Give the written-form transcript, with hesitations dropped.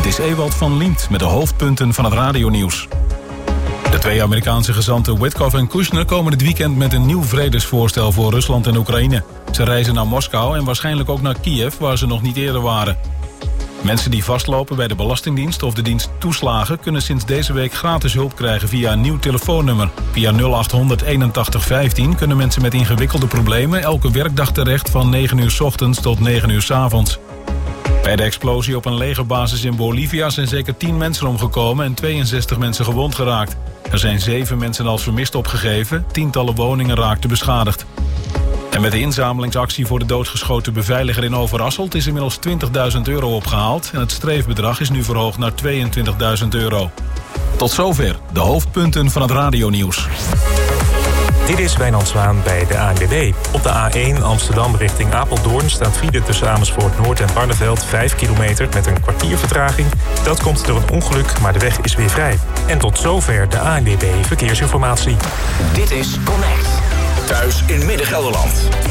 is Ewald van Liemt met de hoofdpunten van het radionieuws. De 2 Amerikaanse gezanten Witkoff en Kushner komen dit weekend met een nieuw vredesvoorstel voor Rusland en Oekraïne. Ze reizen naar Moskou en waarschijnlijk ook naar Kiev, waar ze nog niet eerder waren. Mensen die vastlopen bij de Belastingdienst of de dienst toeslagen kunnen sinds deze week gratis hulp krijgen via een nieuw telefoonnummer. Via 0800 81 15 kunnen mensen met ingewikkelde problemen elke werkdag terecht van 9 uur 's ochtends tot 9 uur 's avonds. Bij de explosie op een legerbasis in Bolivia zijn zeker 10 mensen omgekomen en 62 mensen gewond geraakt. Er zijn 7 mensen als vermist opgegeven, tientallen woningen raakten beschadigd. En met de inzamelingsactie voor de doodgeschoten beveiliger in Overasselt is inmiddels €20.000 opgehaald en het streefbedrag is nu verhoogd naar €22.000. Tot zover de hoofdpunten van het radionieuws. Dit is Wijnand Zwaan bij de ANWB. Op de A1 Amsterdam richting Apeldoorn staat file tussen Amersfoort Noord en Barneveld 5 kilometer met een kwartier vertraging. Dat komt door een ongeluk, maar de weg is weer vrij. En tot zover de ANWB Verkeersinformatie. Dit is Connect. Thuis in Midden-Gelderland.